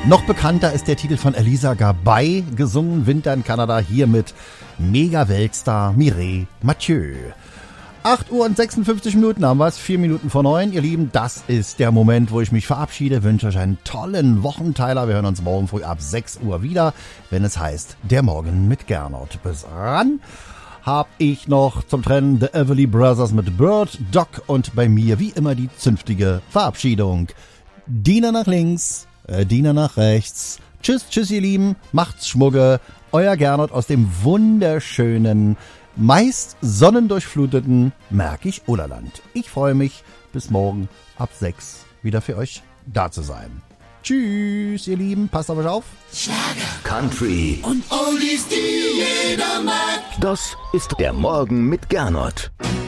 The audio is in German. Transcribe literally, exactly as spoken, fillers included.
Noch bekannter ist der Titel von Elisa Gabay, gesungen Winter in Kanada, hier mit Mega-Weltstar Mireille Mathieu. acht Uhr und sechsundfünfzig Minuten haben wir es, vier Minuten vor neun. Ihr Lieben, das ist der Moment, wo ich mich verabschiede, wünsche euch einen tollen Wochenteiler. Wir hören uns morgen früh ab sechs Uhr wieder, wenn es heißt, der Morgen mit Gernot. Bis ran hab ich noch zum Trennen The Everly Brothers mit Bird, Doc und bei mir wie immer die zünftige Verabschiedung. Diener nach links, äh, Diener nach rechts. Tschüss, tschüss ihr Lieben, macht's Schmugge. Euer Gernot aus dem wunderschönen, meist sonnendurchfluteten Märkisch-Oderland. Ich freue mich, bis morgen ab sechs wieder für euch da zu sein. Tschüss, ihr Lieben, passt auf euch auf. Schlager, Country und Oldies, die jeder mag. Das ist der Morgen mit Gernot.